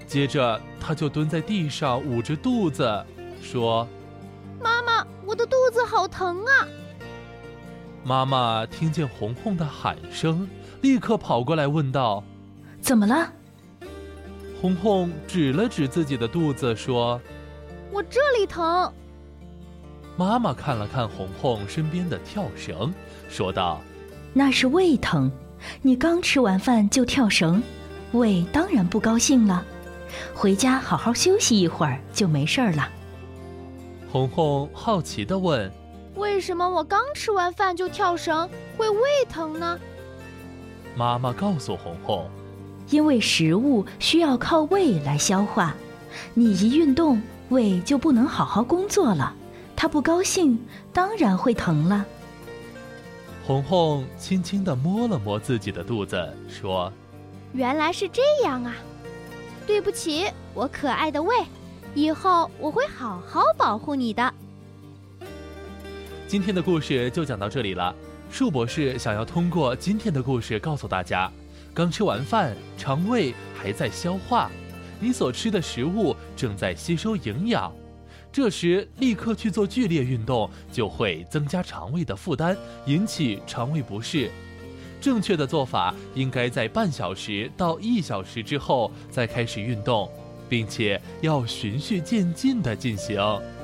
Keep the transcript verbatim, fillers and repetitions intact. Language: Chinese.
接着他就蹲在地上捂着肚子，说： 妈妈，我的肚子好疼啊！ 妈妈听见红红的喊声，立刻跑过来问道： 怎么了？ 红红指了指自己的肚子说： 我这里疼。 妈妈看了看红红身边的跳绳，说道： 那是胃疼，你刚吃完饭就跳绳，胃当然不高兴了，回家好好休息一会儿就没事了。 红红好奇地问： 为什么我刚吃完饭就跳绳会胃疼呢？ 妈妈告诉红红： 因为食物需要靠胃来消化，你一运动，胃就不能好好工作了，它不高兴，当然会疼了。 红红轻轻地摸了摸自己的肚子，说： 原来是这样啊，对不起，我可爱的胃，以后我会好好保护你的。 今天的故事就讲到这里了。树博士想要通过今天的故事告诉大家，刚吃完饭，肠胃还在消化，你所吃的食物正在吸收营养，这时立刻去做剧烈运动，就会增加肠胃的负担，引起肠胃不适。正确的做法应该在半小时到一小时之后再开始运动，并且要循序渐进地进行。